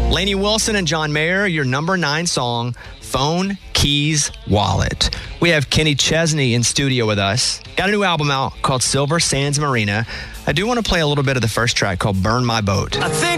Lainey Wilson and John Mayer, your number 9 song, Phone, Keys, Wallet. We have Kenny Chesney in studio with us. Got a new album out called Silver Sands Marina. I do want to play a little bit of the first track called Burn My Boat. I think